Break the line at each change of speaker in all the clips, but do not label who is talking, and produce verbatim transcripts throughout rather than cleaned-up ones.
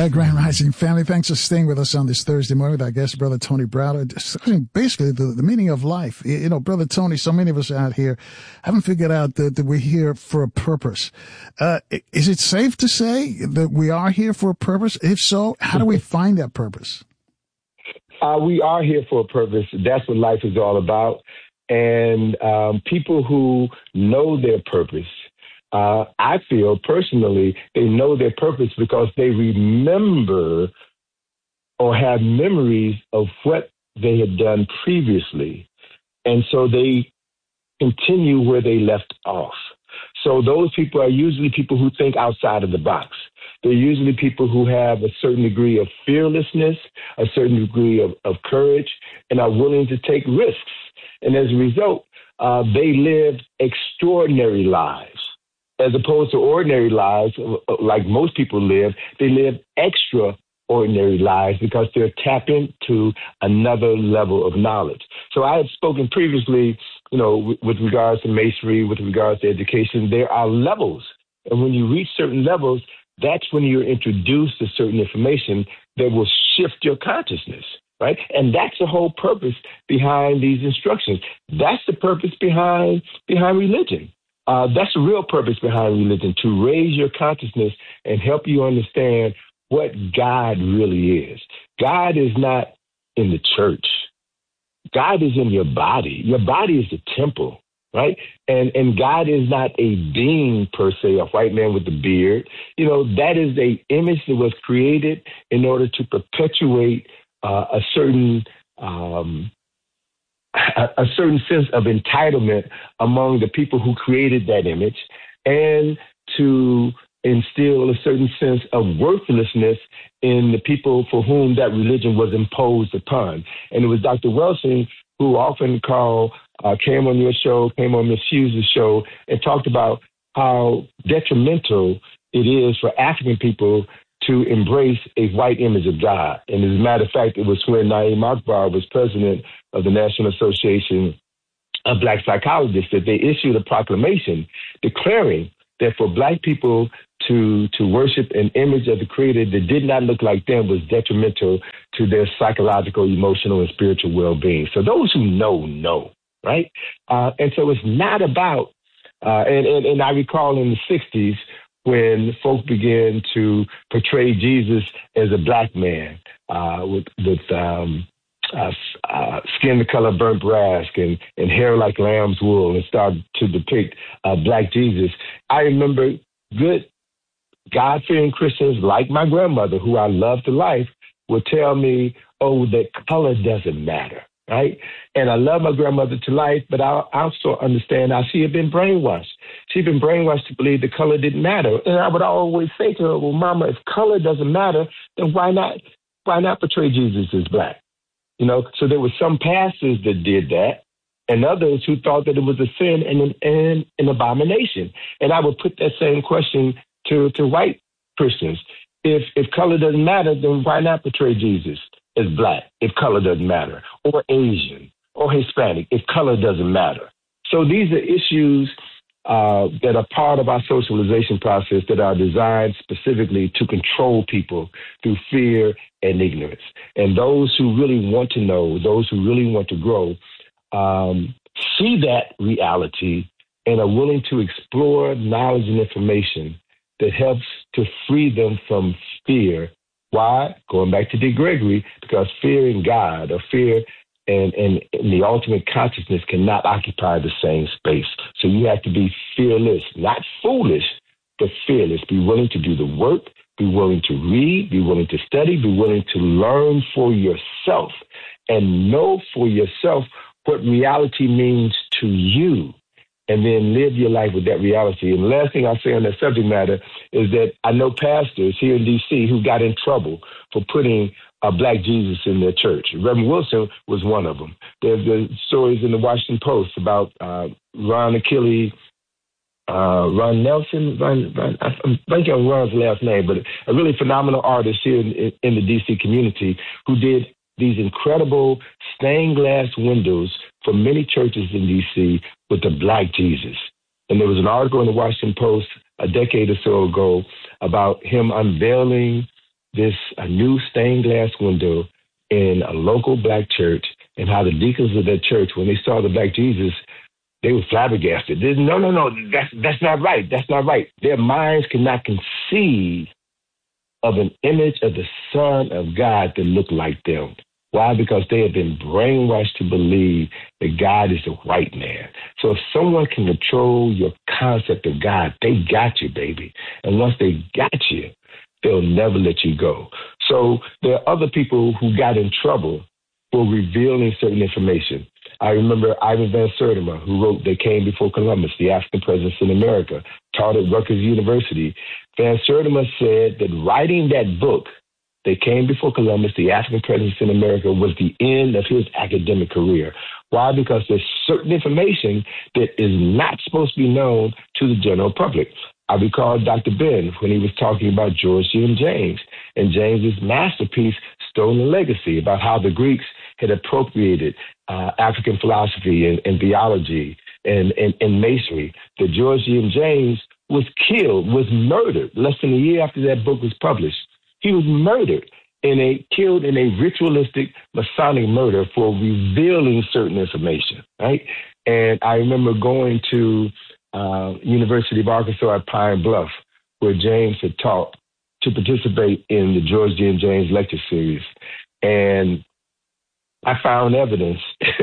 Uh, Grand Rising family, thanks for staying with us on this Thursday morning with our guest, Brother Tony Browder, discussing basically the, the meaning of life. You know, Brother Tony, so many of us out here haven't figured out that, that we're here for a purpose. Uh, is it safe to say that we are here for a purpose? If so, how do we find that purpose?
Uh, we are here for a purpose. That's what life is all about. And um, people who know their purpose, Uh, I feel personally they know their purpose because they remember or have memories of what they had done previously. And so they continue where they left off. So those people are usually people who think outside of the box. They're usually people who have a certain degree of fearlessness, a certain degree of, of courage, and are willing to take risks. And as a result, uh, they live extraordinary lives. As opposed to ordinary lives, like most people live, they live extraordinary lives because they're tapping into another level of knowledge. So I had spoken previously, you know, with, with regards to masonry, with regards to education, there are levels. And when you reach certain levels, that's when you're introduced to certain information that will shift your consciousness, right? And that's the whole purpose behind these instructions. That's the purpose behind behind religion. Uh, that's the real purpose behind religion, to raise your consciousness and help you understand what God really is. God is not in the church. God is in your body. Your body is the temple, right? And and God is not a being per se, a white man with a beard. You know, that is a image that was created in order to perpetuate uh, a certain um A, a certain sense of entitlement among the people who created that image, and to instill a certain sense of worthlessness in the people for whom that religion was imposed upon. And it was Doctor Wilson who often called, uh, came on your show, came on Miss Hughes' show, and talked about how detrimental it is for African people to embrace a white image of God. And as a matter of fact, it was when Na'im Akbar was president of the National Association of Black Psychologists that they issued a proclamation declaring that for Black people to to worship an image of the Creator that did not look like them was detrimental to their psychological, emotional, and spiritual well-being. So those who know, know, right? Uh, and so it's not about, uh, and, and, and I recall in the sixties, when folk began to portray Jesus as a Black man uh, with, with um, uh, uh, skin the color of burnt brass and, and hair like lamb's wool, and started to depict uh, Black Jesus. I remember good God-fearing Christians like my grandmother, who I love to life, would tell me, oh, that color doesn't matter. Right. And I love my grandmother to life, but I also understand how she had been brainwashed. She'd been brainwashed to believe the color didn't matter. And I would always say to her, well, Mama, if color doesn't matter, then why not why not portray Jesus as Black? You know, so there were some pastors that did that and others who thought that it was a sin and an, and an abomination. And I would put that same question to, to white Christians. If if color doesn't matter, then why not portray Jesus as Black if color doesn't matter, or Asian or Hispanic if color doesn't matter? So these are issues uh, that are part of our socialization process that are designed specifically to control people through fear and ignorance. And those who really want to know, those who really want to grow, um, see that reality and are willing to explore knowledge and information that helps to free them from fear. Why? Going back to D. Gregory, because fear in God or fear and, and, and the ultimate consciousness cannot occupy the same space. So you have to be fearless, not foolish, but fearless. Be willing to do the work, be willing to read, be willing to study, be willing to learn for yourself and know for yourself what reality means to you, and then live your life with that reality. And the last thing I'll say on that subject matter is that I know pastors here in D C who got in trouble for putting a Black Jesus in their church. Reverend Wilson was one of them. There's the stories in the Washington Post about uh, Ron Achille, uh, Ron Nelson, Ron, Ron, I'm blanking on Ron's last name, but a really phenomenal artist here in, in the D C community who did these incredible stained glass windows for many churches in D C with the Black Jesus. And there was an article in the Washington Post a decade or so ago about him unveiling this a new stained glass window in a local black church, and how the deacons of that church, when they saw the black Jesus, they were flabbergasted. They, no, no, no, that's that's not right. That's not right. Their minds could not conceive of an image of the Son of God that looked like them. Why? Because they have been brainwashed to believe that God is a white man. So if someone can control your concept of God, they got you, baby. And once they got you, they'll never let you go. So there are other people who got in trouble for revealing certain information. I remember Ivan Van Sertima, who wrote They Came Before Columbus, the African Presence in America, taught at Rutgers University. Van Sertima said that writing that book, They Came Before Columbus, the African Presence in America, was the end of his academic career. Why? Because there's certain information that is not supposed to be known to the general public. I recall Doctor Ben when he was talking about George G. James and James's masterpiece, Stolen Legacy, about how the Greeks had appropriated uh, African philosophy and, and theology and, and, and masonry. That George G. James was killed, was murdered less than a year after that book was published. He was murdered in a killed in a ritualistic Masonic murder for revealing certain information, right? And I remember going to uh, University of Arkansas at Pine Bluff, where James had taught, to participate in the George G. James lecture series. And I found evidence,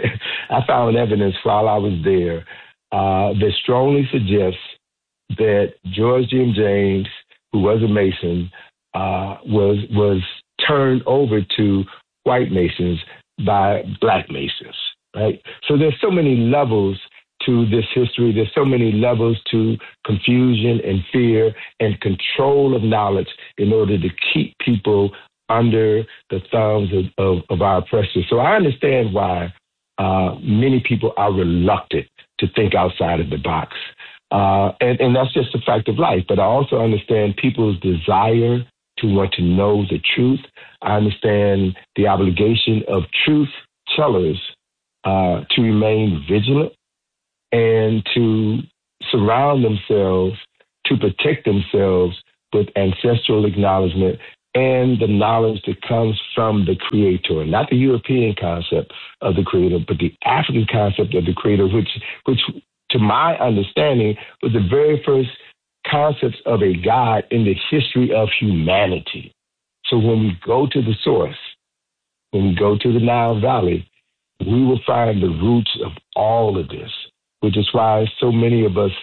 I found evidence while I was there uh, that strongly suggests that George G. James, who was a Mason, uh, was was turned over to white Masons by black Masons, right? So there's so many levels to this history. There's so many levels to confusion and fear and control of knowledge in order to keep people under the thumbs of, of, of our oppressors. So I understand why uh, many people are reluctant to think outside of the box. Uh, and, and that's just a fact of life. But I also understand people's desire to want to know the truth. I understand the obligation of truth tellers uh, to remain vigilant and to surround themselves, to protect themselves with ancestral acknowledgement and the knowledge that comes from the Creator, not the European concept of the Creator, but the African concept of the Creator, which, which to my understanding, was the very first concepts of a God in the history of humanity. So when we go to the source, when we go to the Nile Valley, we will find the roots of all of this, which is why so many of us,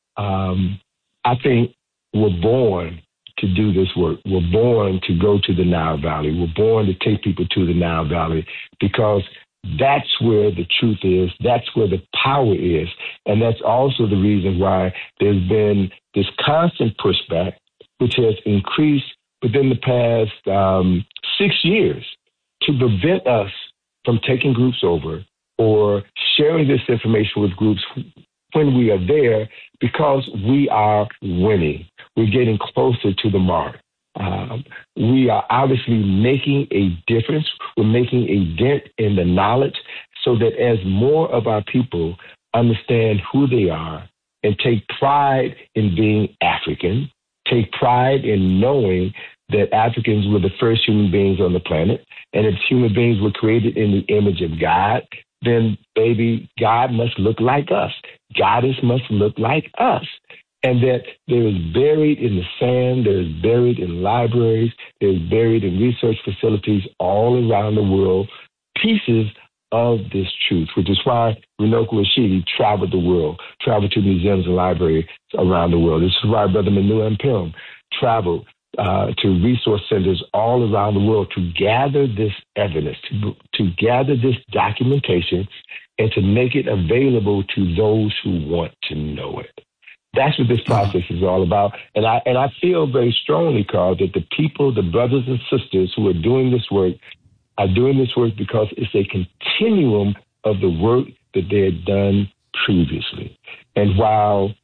um, I think, were born to do this work. We're born to go to the Nile Valley. We're born to take people to the Nile Valley because that's where the truth is. That's where the power is. And that's also the reason why there's been this constant pushback, which has increased within the past um, six years to prevent us from taking groups over or sharing this information with groups when we are there, because we are winning. We're getting closer to the mark. Um, we are obviously making a difference. We're making a dent in the knowledge so that as more of our people understand who they are and take pride in being African, take pride in knowing that Africans were the first human beings on the planet, and if human beings were created in the image of God, then, baby, God must look like us. Goddess must look like us. And that there is buried in the sand, there is buried in libraries, there is buried in research facilities all around the world, pieces of this truth, which is why Runoko Rashidi traveled the world, traveled to museums and libraries around the world. This is why Brother Manu Ampim traveled uh, to resource centers all around the world to gather this evidence, to, to gather this documentation, and to make it available to those who want to know it. That's what this process is all about. And I and I feel very strongly, Carl, that the people, the brothers and sisters who are doing this work are doing this work because it's a continuum of the work that they had done previously. And while,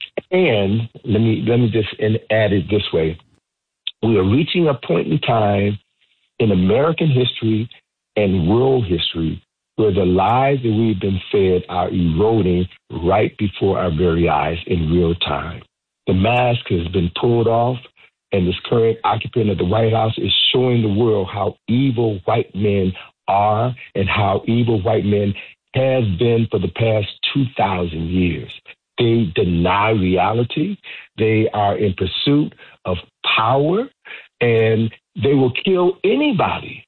and let me let me just add it this way, we are reaching a point in time in American history and world history where the lies that we've been fed are eroding right before our very eyes in real time. The mask has been pulled off, and this current occupant of the White House is showing the world how evil white men are and how evil white men have been for the past two thousand years. They deny reality. They are in pursuit of power, and they will kill anybody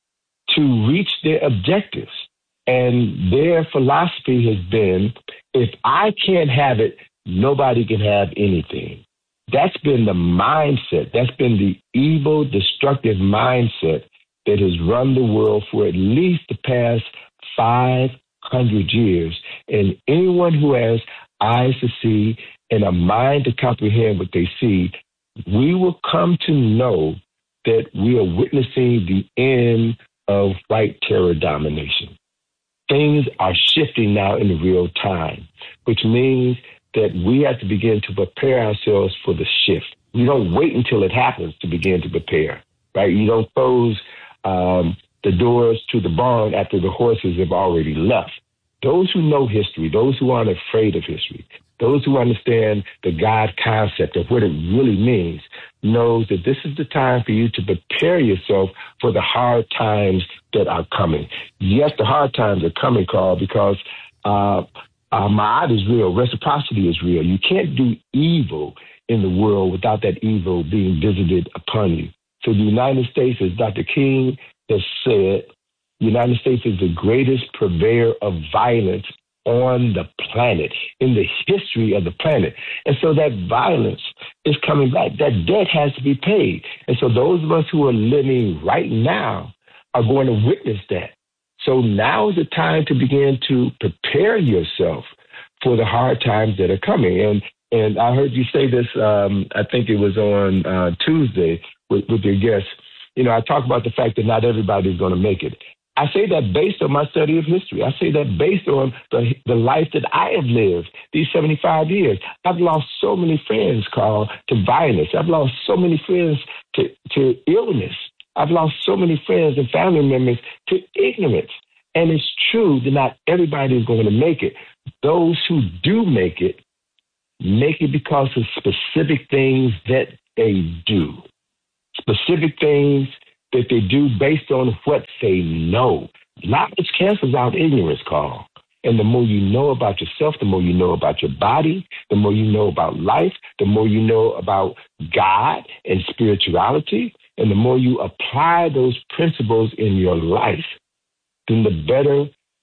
to reach their objectives. And their philosophy has been, if I can't have it, nobody can have anything. That's been the mindset. That's been the evil, destructive mindset that has run the world for at least the past five hundred years. And anyone who has eyes to see and a mind to comprehend what they see, we will come to know that we are witnessing the end of white terror domination. Things are shifting now in real time, which means that we have to begin to prepare ourselves for the shift. You don't wait until it happens to begin to prepare, right? You don't close um, the doors to the barn after the horses have already left. Those who know history, those who aren't afraid of history, those who understand the God concept of what it really means, knows that this is the time for you to prepare yourself for the hard times that are coming. Yes, the hard times are coming, Carl, because uh, uh, Ma'at is real. Reciprocity is real. You can't do evil in the world without that evil being visited upon you. So the United States, as Doctor King has said, the United States is the greatest purveyor of violence on the planet, in the history of the planet. And so that violence is coming back. That debt has to be paid. And so those of us who are living right now are going to witness that. So now is the time to begin to prepare yourself for the hard times that are coming. And and I heard you say this, um, I think it was on uh, Tuesday with, with your guests. You know, I talk about the fact that not everybody is going to make it. I say that based on my study of history. I say that based on the, the life that I have lived these seventy-five years. I've lost so many friends, Carl, to violence. I've lost so many friends to, to illness. I've lost so many friends and family members to ignorance. And it's true that not everybody is going to make it. Those who do make it, make it because of specific things that they do. Specific things that they do based on what they know. Knowledge cancels out ignorance, Carl. And the more you know about yourself, the more you know about your body, the more you know about life, the more you know about God and spirituality, and the more you apply those principles in your life, then the better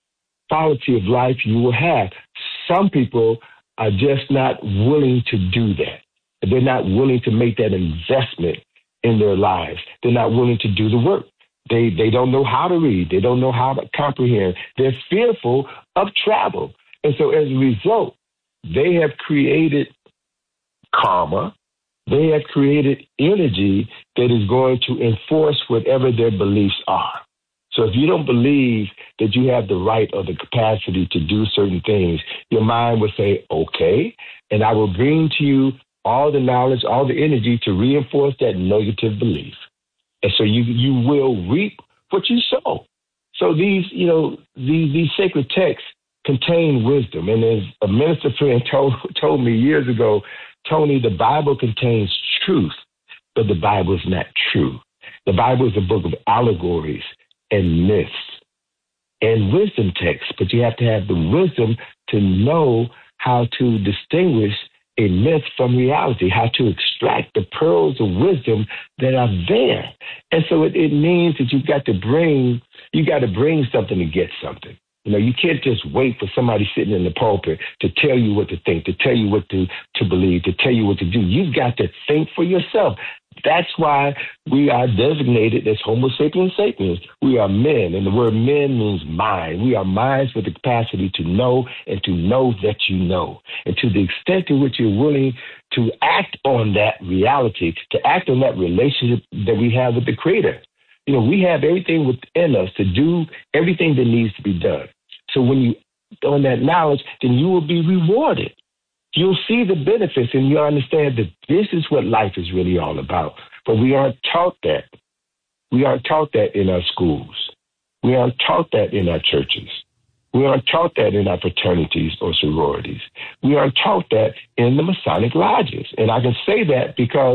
quality of life you will have. Some people are just not willing to do that. They're not willing to make that investment in their lives. They're not willing to do the work. They they don't know how to read. They don't know how to comprehend. They're fearful of travel. And so as a result, they have created karma. They have created energy that is going to enforce whatever their beliefs are. So if you don't believe that you have the right or the capacity to do certain things, your mind will say, okay, and I will bring to you all the knowledge, all the energy to reinforce that negative belief. And so you you will reap what you sow. So these, you know, these, these sacred texts contain wisdom. And as a minister friend told, told me years ago, Tony, the Bible contains truth, but the Bible is not true. The Bible is a book of allegories and myths and wisdom texts, but you have to have the wisdom to know how to distinguish a myth from reality, how to extract the pearls of wisdom that are there. And so it, it means that you've got to bring, you got to bring something to get something. You know, you can't just wait for somebody sitting in the pulpit to tell you what to think, to tell you what to, to believe, to tell you what to do. You've got to think for yourself. That's why we are designated as Homo sapiens sapiens. We are men, and the word men means mind. We are minds with the capacity to know and to know that you know. And to the extent to which you're willing to act on that reality, to act on that relationship that we have with the Creator. You know, we have everything within us to do everything that needs to be done. So when you on that knowledge, then you will be rewarded. You'll see the benefits and you'll understand that this is what life is really all about. But we aren't taught that. We aren't taught that in our schools. We aren't taught that in our churches. We aren't taught that in our fraternities or sororities. We aren't taught that in the Masonic lodges. And I can say that because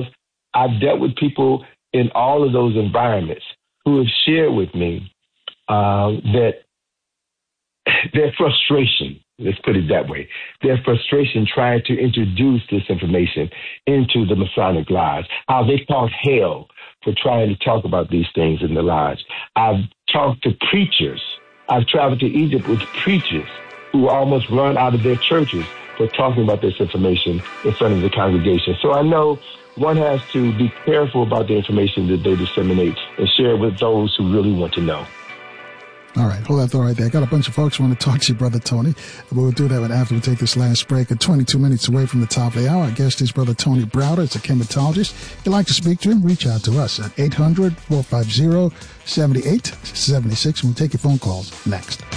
I've dealt with people in all of those environments who have shared with me uh, that their frustration, let's put it that way, their frustration trying to introduce this information into the Masonic Lodge, how they caught hell for trying to talk about these things in the lodge. I've talked to preachers. I've traveled to Egypt with preachers who almost run out of their churches for talking about this information in front of the congregation. So I know one has to be careful about the information that they disseminate and share it with those who really want to know.
All right, hold that thought right there. I got a bunch of folks who want to talk to you, Brother Tony. But we'll do that after we take this last break. At twenty-two minutes away from the top of the hour, our guest is Brother Tony Browder. It's a chematologist. If you'd like to speak to him, reach out to us at eight hundred, four five zero, seven eight seven six. We'll take your phone calls next.